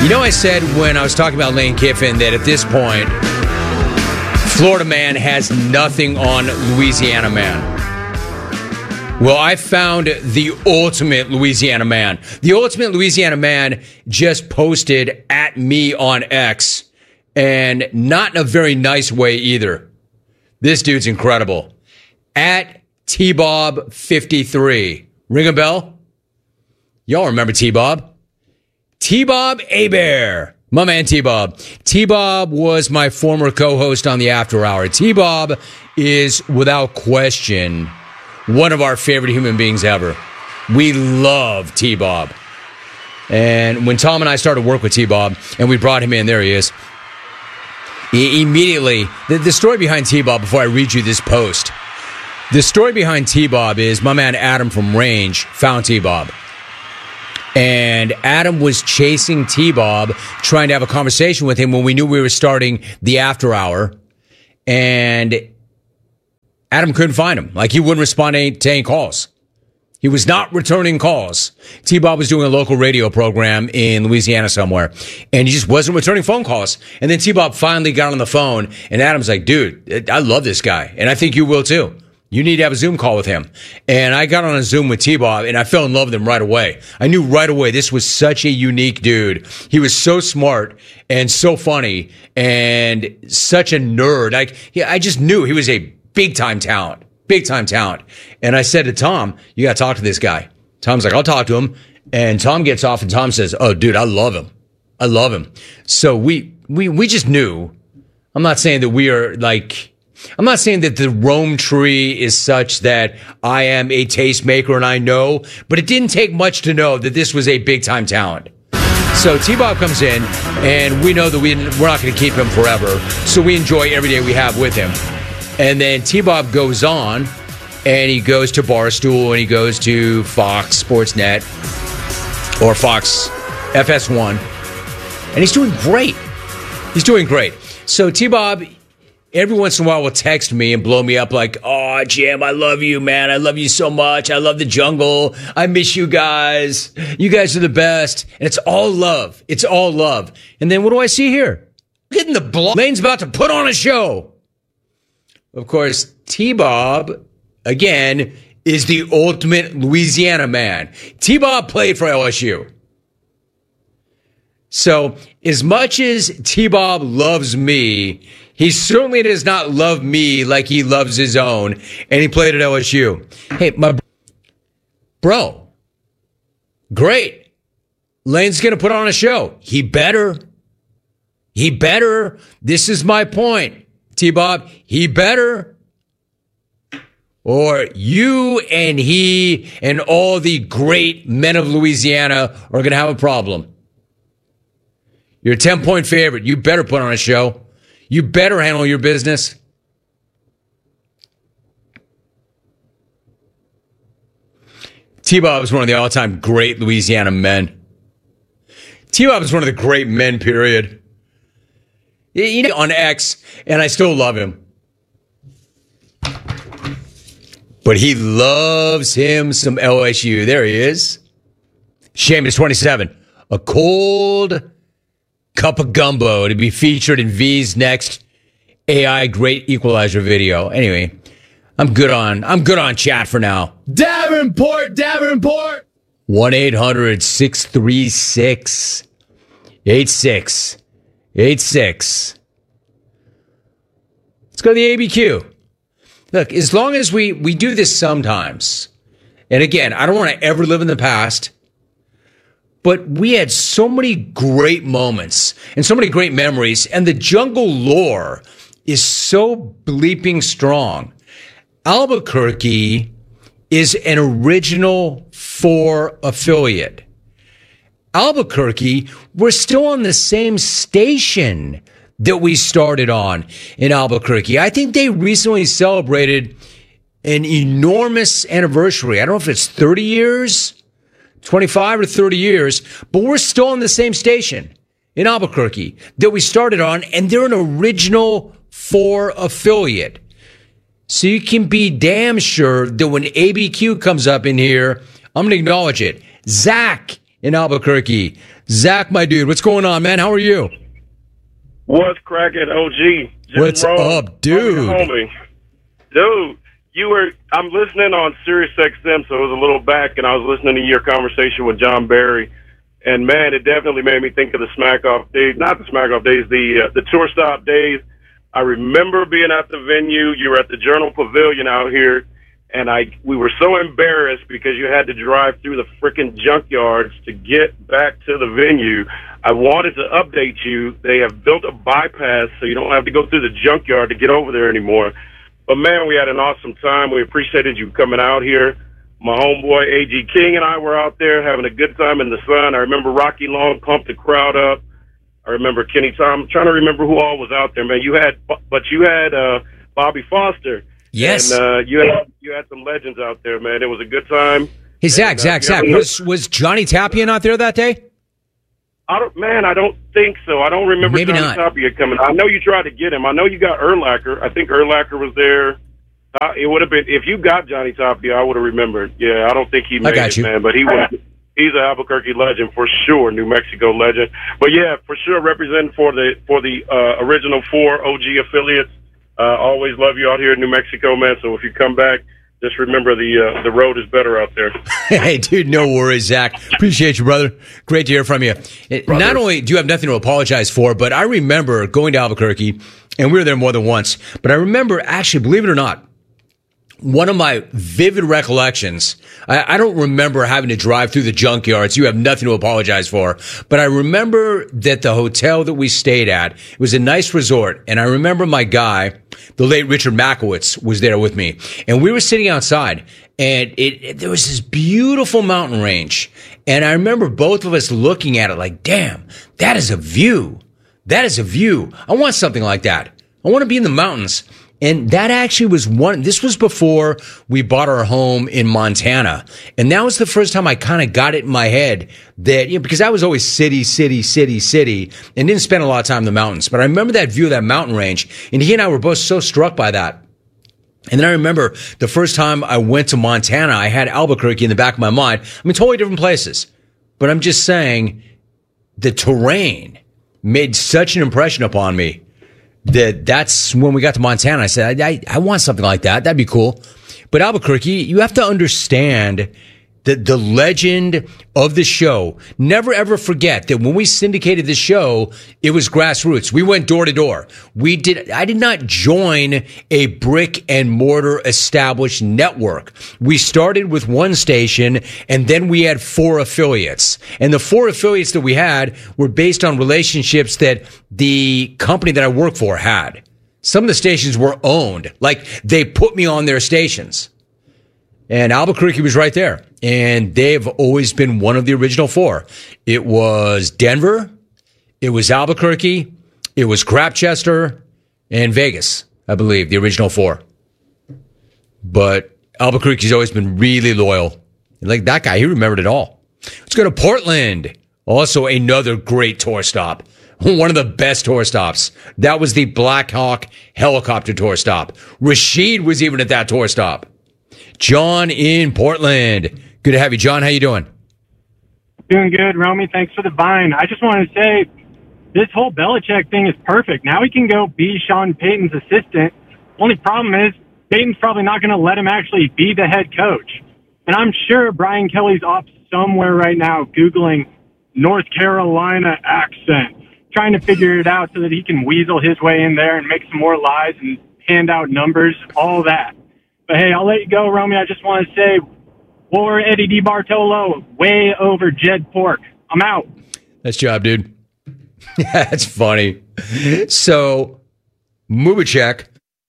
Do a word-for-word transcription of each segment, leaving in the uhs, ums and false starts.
You know, I said when I was talking about Lane Kiffin that at this point, Florida man has nothing on Louisiana man. Well, I found the ultimate Louisiana man. The ultimate Louisiana man just posted at me on X, and not in a very nice way either. This dude's incredible. At T Bob fifty-three. Ring a bell? Y'all remember T Bob? T Bob Hebert. My man T Bob. T Bob was my former co-host on the After Hour. T Bob is, without question, one of our favorite human beings ever. We love T Bob. And when Tom and I started work with T Bob, and we brought him in, there he is. He immediately, the, the story behind T Bob, before I read you this post, the story behind T Bob is my man Adam from Range found T Bob. And Adam was chasing T Bob, trying to have a conversation with him when we knew we were starting the After Hour. And Adam couldn't find him. Like, he wouldn't respond to any, to any calls. He was not returning calls. T Bob was doing a local radio program in Louisiana somewhere, and he just wasn't returning phone calls. And then T Bob finally got on the phone, and Adam's like, dude, I love this guy, and I think you will too. You need to have a Zoom call with him. And I got on a Zoom with T Bob, and I fell in love with him right away. I knew right away this was such a unique dude. He was so smart and so funny and such a nerd. Like, yeah, I just knew he was a big-time talent. Big-time talent. And I said to Tom, you got to talk to this guy. Tom's like, I'll talk to him. And Tom gets off, and Tom says, oh, dude, I love him. I love him. So we we we just knew. I'm not saying that we are like... I'm not saying that the Rome tree is such that I am a tastemaker and I know, but it didn't take much to know that this was a big-time talent. So T-Bob comes in, and we know that we, we're not going to keep him forever, so we enjoy every day we have with him. And then T-Bob goes on, and he goes to Barstool, and he goes to Fox Sports Net, or Fox F S one, and he's doing great. He's doing great. So T-Bob... every once in a while will text me and blow me up like, oh, Jim, I love you, man. I love you so much. I love the jungle. I miss you guys. You guys are the best. And it's all love. It's all love. And then what do I see here? Getting the block. Lane's about to put on a show. Of course, T-Bob, again, is the ultimate Louisiana man. T-Bob played for L S U. So as much as T-Bob loves me, he certainly does not love me like he loves his own, and he played at L S U. Hey, my bro, great. Lane's going to put on a show. He better. He better. This is my point, T-Bob. He better. Or you and he and all the great men of Louisiana are going to have a problem. You're a ten-point favorite. You better put on a show. You better handle your business. T-Bob is one of the all-time great Louisiana men. T-Bob is one of the great men, period. You know, on X, and I still love him. But he loves him some L S U. There he is. Seamus twenty-seven. A cold cup of gumbo to be featured in V's next A I Great Equalizer video. Anyway, I'm good on I'm good on chat for now. Davenport, Davenport. one eight hundred six three six eight six eight six. Let's go to the A B Q. Look, as long as we, we do this sometimes, and again, I don't want to ever live in the past, but we had so many great moments and so many great memories, and the jungle lore is so bleeping strong. Albuquerque is an original four affiliate. Albuquerque, we're still on the same station that we started on in Albuquerque. I think they recently celebrated an enormous anniversary. I don't know if it's thirty years, twenty-five or thirty years, but we're still on the same station in Albuquerque that we started on, and they're an original four affiliate. So you can be damn sure that when A B Q comes up in here, I'm going to acknowledge it. Zach in Albuquerque, Zach, my dude, what's going on, man? How are you? What's cracking, O G? Jim What's Rome, up, dude? Homie. Dude, you were. I'm listening on Sirius X M, so it was a little back, and I was listening to your conversation with John Barry, and man, it definitely made me think of the Smack Off days. Not the Smack Off days, the uh, the tour stop days. I remember being at the venue. You were at the Journal Pavilion out here, and I we were so embarrassed because you had to drive through the frickin' junkyards to get back to the venue. I wanted to update you. They have built a bypass so you don't have to go through the junkyard to get over there anymore. But, man, we had an awesome time. We appreciated you coming out here. My homeboy A G King and I were out there having a good time in the sun. I remember Rocky Long pumped the crowd up. I remember Kenny Tom. I'm trying to remember who all was out there, man. You had, but you had uh, Bobby Foster. Yes. And uh, you had you had some legends out there, man. It was a good time. Hey, Zach, and, uh, Zach, Zach, was, was Johnny Tapia not there that day? I don't, man, I don't think so. I don't remember Maybe Johnny not. Tapia coming. I know you tried to get him. I know you got Urlacher. I think Urlacher was there. Uh, it would have been, if you got Johnny Tapia, I would have remembered. Yeah, I don't think he made got it, you. man, but he was. He's an Albuquerque legend for sure, New Mexico legend. But yeah, for sure, representing for the for the uh, original four O G affiliates. Uh, always love you out here in New Mexico, man. So if you come back, just remember the uh, the road is better out there. Hey, dude, no worries, Zach. Appreciate you, brother. Great to hear from you. It- Not only do you have nothing to apologize for, but I remember going to Albuquerque, and we were there more than once, but I remember, actually, believe it or not, one of my vivid recollections, I, I don't remember having to drive through the junkyards. You have nothing to apologize for. But I remember that the hotel that we stayed at, it was a nice resort. And I remember my guy, the late Richard Makowitz, was there with me. And we were sitting outside, and it, it there was this beautiful mountain range. And I remember both of us looking at it like, damn, that is a view. That is a view. I want something like that. I want to be in the mountains. And that actually was one, this was before we bought our home in Montana. And that was the first time I kind of got it in my head that, you know, because I was always city, city, city, city, and didn't spend a lot of time in the mountains. But I remember that view of that mountain range, and he and I were both so struck by that. And then I remember the first time I went to Montana, I had Albuquerque in the back of my mind. I mean, totally different places. But I'm just saying the terrain made such an impression upon me that that's when we got to Montana. I said, I, I, I want something like that. That'd be cool. But Albuquerque, you have to understand that the legend of the show. Never ever forget that when we syndicated the show, it was grassroots. We went door to door. We did, I did not join a brick and mortar established network. We started with one station, and then we had four affiliates. And the four affiliates that we had were based on relationships that the company that I work for had. Some of the stations were owned. Like, they put me on their stations. And Albuquerque was right there. And they've always been one of the original four. It was Denver, it was Albuquerque, it was Crapchester, and Vegas, I believe, the original four. But Albuquerque's always been really loyal. Like that guy, he remembered it all. Let's go to Portland. Also another great tour stop. One of the best tour stops. That was the Black Hawk helicopter tour stop. Rashid was even at that tour stop. John in Portland. Good to have you, John. How you doing? Doing good, Romy. Thanks for the vine. I just wanted to say this whole Belichick thing is perfect. Now he can go be Sean Payton's assistant. Only problem is Payton's probably not going to let him actually be the head coach. And I'm sure Brian Kelly's off somewhere right now Googling North Carolina accent, trying to figure it out so that he can weasel his way in there and make some more lies and hand out numbers, all that. But, hey, I'll let you go, Romy. I just want to say, War Eddie DiBartolo, way over Jed Pork. I'm out. Nice job, dude. That's funny. So, Mubachek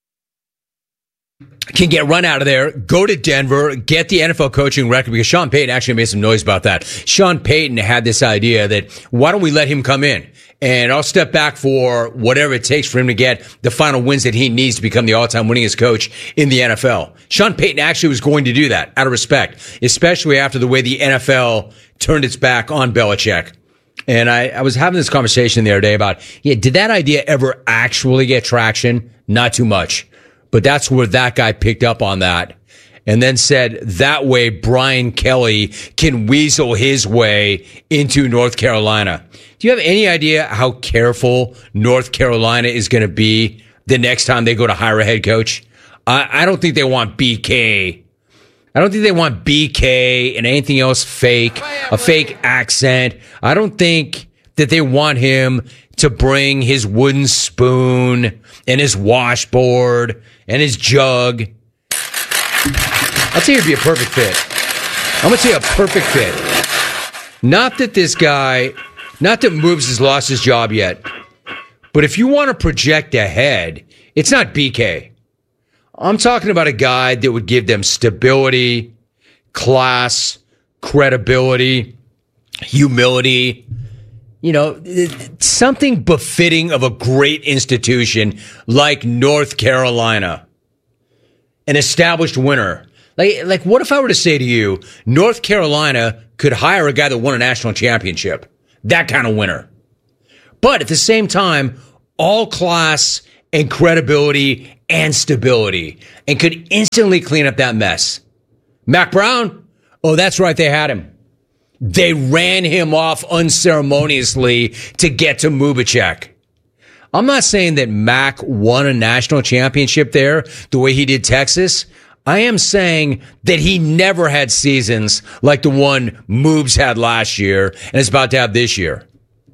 can get run out of there, go to Denver, get the N F L coaching record, because Sean Payton actually made some noise about that. Sean Payton had this idea that, why don't we let him come in? And I'll step back for whatever it takes for him to get the final wins that he needs to become the all-time winningest coach in the N F L. Sean Payton actually was going to do that out of respect, especially after the way the N F L turned its back on Belichick. And I, I was having this conversation the other day about, yeah, did that idea ever actually get traction? Not too much. But that's where that guy picked up on that. and then said that way Brian Kelly can weasel his way into North Carolina. Do you have any idea how careful North Carolina is going to be the next time they go to hire a head coach? I, I don't think they want B K. I don't think they want B K and anything else fake, a fake accent. I don't think that they want him to bring his wooden spoon and his washboard and his jug. I'll tell you it'd be a perfect fit. I'm going to tell you a perfect fit. Not that this guy, not that Moves has lost his job yet, but if you want to project ahead, it's not B K. I'm talking about a guy that would give them stability, class, credibility, humility, you know, something befitting of a great institution like North Carolina, an established winner. Like, like what if I were to say to you, North Carolina could hire a guy that won a national championship, that kind of winner. But at the same time, all class and credibility and stability, and could instantly clean up that mess. Mac Brown? Oh, that's right, they had him. They ran him off unceremoniously to get to Mubacek. I'm not saying that Mac won a national championship there the way he did Texas. I am saying that he never had seasons like the one Moobs had last year and is about to have this year.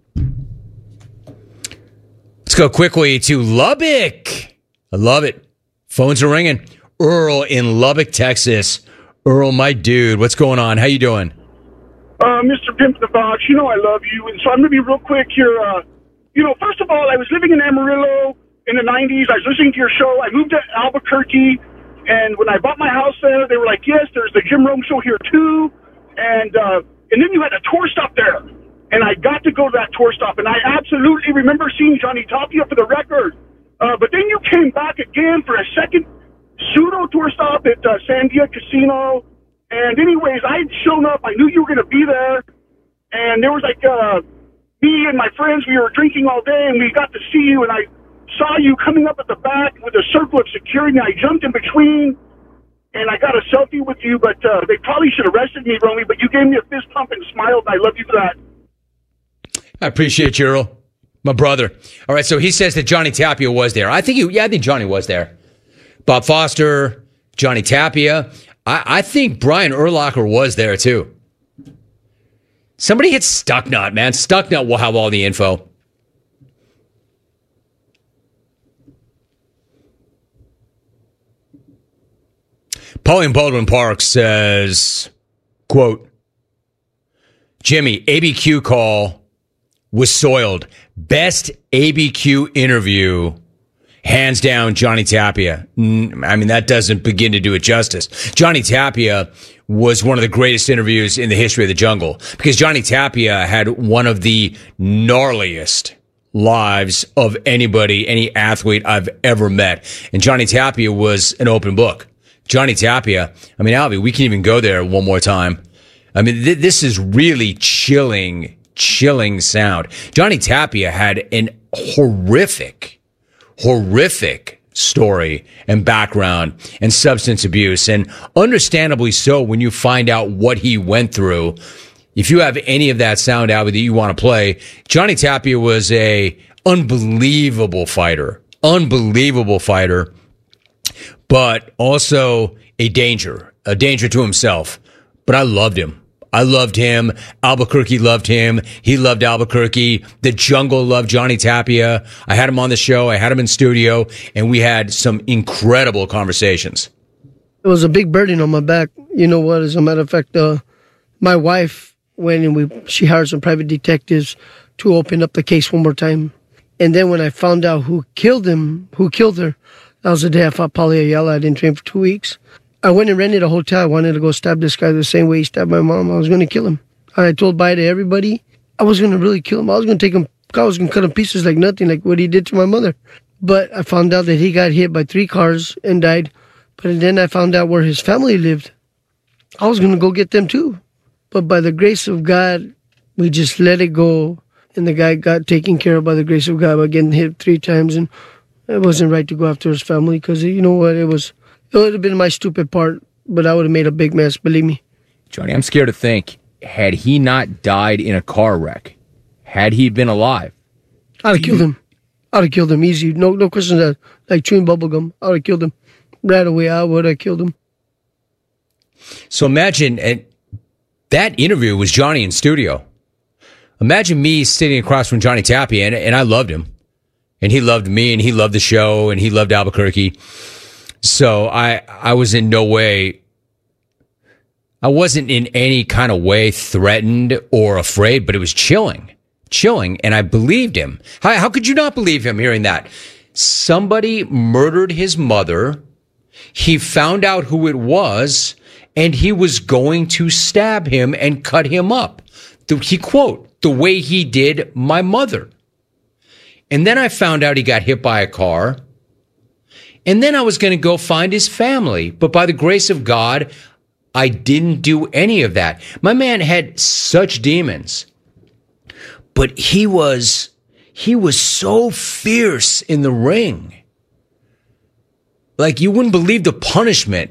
Let's go quickly to Lubbock. I love it. Phones are ringing. Earl in Lubbock, Texas. Earl, my dude, what's going on? How you doing? Uh, Mister Pimp the Box, you know I love you, and so I'm going to be real quick here. Uh, you know, first of all, I was living in Amarillo in the nineties. I was listening to your show. I moved to Albuquerque, and when I bought my house there, they were like, yes, there's the Jim Rome Show here too, and uh, and then you had a tour stop there, and I got to go to that tour stop, and I absolutely remember seeing Johnny Tapia for the record. Uh, but then you came back again for a second pseudo tour stop at uh, Sandia Casino. And anyways, I had shown up. I knew you were going to be there. And there was like uh, me and my friends, we were drinking all day, and we got to see you. And I saw you coming up at the back with a circle of security. And I jumped in between, and I got a selfie with you. But uh, they probably should have arrested me, Romy. But you gave me a fist pump and smiled. And I love you for that. I appreciate you, Earl. My brother. All right, so he says that Johnny Tapia was there. I think, he, yeah, I think Johnny was there. Bob Foster, Johnny Tapia. I, I think Brian Urlacher was there, too. Somebody hit Stucknut, man. Stucknut will have all the info. Pauline Baldwin Park says, quote, Jimmy, A B Q call was soiled. Best A B Q interview, hands down, Johnny Tapia. I mean, that doesn't begin to do it justice. Johnny Tapia was one of the greatest interviews in the history of the jungle because Johnny Tapia had one of the gnarliest lives of anybody, any athlete I've ever met. And Johnny Tapia was an open book. Johnny Tapia, I mean, Albie, we can even go there one more time. I mean, th- this is really chilling chilling sound. Johnny Tapia had an horrific, horrific story and background and substance abuse, and understandably so when you find out what he went through. If you have any of that sound out that you want to play, Johnny Tapia was a unbelievable fighter, unbelievable fighter, but also a danger, a danger to himself. But I loved him. I loved him. Albuquerque loved him. He loved Albuquerque. The jungle loved Johnny Tapia. I had him on the show. I had him in studio, and we had some incredible conversations. It was a big burden on my back. You know what? As a matter of fact, uh, my wife went and we she hired some private detectives to open up the case one more time. And then when I found out who killed him, who killed her, that was the day I fought Paulie Ayala. I didn't train for two weeks. I went and rented a hotel. I wanted to go stab this guy the same way he stabbed my mom. I was going to kill him. I told bye to everybody. I was going to really kill him. I was going to take him, I was going to cut him pieces like nothing, like what he did to my mother. But I found out that he got hit by three cars and died. But then I found out where his family lived. I was going to go get them too. But by the grace of God, we just let it go. And the guy got taken care of by the grace of God by getting hit three times. And it wasn't right to go after his family because, you know what, it was... It would have been my stupid part but I would have made a big mess, believe me. Johnny, I'm scared to think, had he not died in a car wreck, had he been alive, I'd have killed him. I'd have killed him easy. No, no question that. Like chewing bubble gum, I would have killed him right away. I would have killed him. So imagine, and that interview was Johnny in studio. Imagine me sitting across from Johnny Tapia, and, and I loved him, and he loved me, and he loved the show, and he loved Albuquerque. So I, I was in no way, I wasn't in any kind of way threatened or afraid, but it was chilling, chilling, and I believed him. How, how could you not believe him hearing that? Somebody murdered his mother. He found out who it was, and he was going to stab him and cut him up. The, he quote, the way he did my mother. And then I found out he got hit by a car. And then I was going to go find his family. But by the grace of God, I didn't do any of that. My man had such demons. But he was, he was so fierce in the ring. Like, you wouldn't believe the punishment